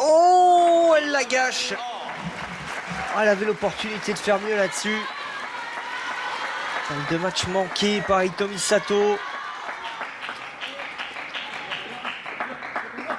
Oh, elle la gâche. Ah, elle avait l'opportunité de faire mieux là-dessus. Balle de match manqué par Hitomi Sato.